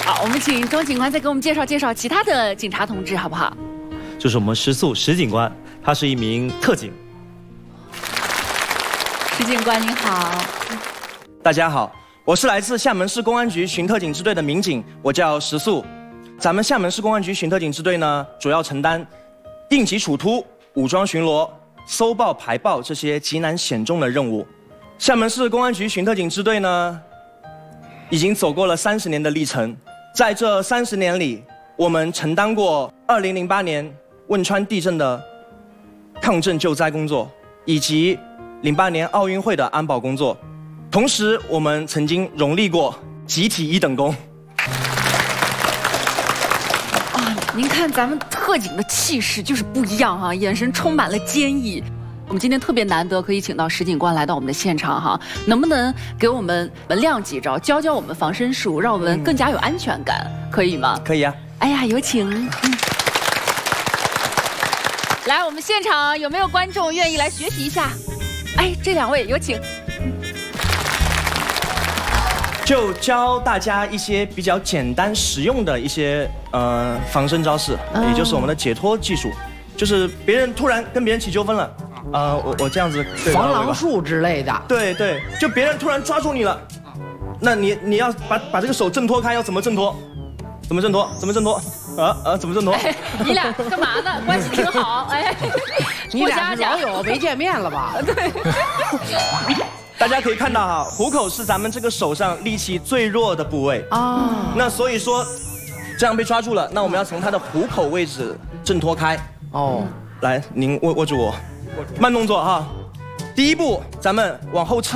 好，我们请钟警官再给我们介绍介绍其他的警察同志，好不好？ 就是我们石素石警官，他是一名特警。 石警官您好。 大家好，我是来自厦门市公安局巡特警支队的民警，我叫石素。咱们厦门市公安局巡特警支队呢，主要承担应急处突、武装巡逻、搜报排爆这些极难险重的任务。厦门市公安局巡特警支队呢，已经走过了30年的历程。在这30年里，我们承担过2008年汶川地震的抗震救灾工作，以及08年奥运会的安保工作。同时，我们曾经荣立过集体1等功。 啊，您看咱们特警的气势就是不一样哈，眼神充满了坚毅。我们今天特别难得可以请到石警官来到我们的现场哈，能不能给我们亮几招，教教我们防身术，让我们更加有安全感，可以吗？ 可以啊。 哎呀，有请。来，我们现场有没有观众愿意来学习一下？哎，这2位有请。 就教大家一些比较简单实用的一些防身招式，也就是我们的解脱技术，就是别人突然跟别人起纠纷了，我这样子防狼术之类的。 对对，就别人突然抓住你了，那你要把这个手挣脱开，要怎么挣脱？怎么挣脱？怎么挣脱？怎么挣脱？ 哎，你俩干嘛呢？关系挺好，哎， 你俩是老友没见面了吧？ 对。 大家可以看到哈，虎口是咱们这个手上力气最弱的部位啊。那所以说，这样被抓住了，那我们要从他的虎口位置挣脱开。哦，来，您握住我，慢动作哈。第一步，咱们往后撤。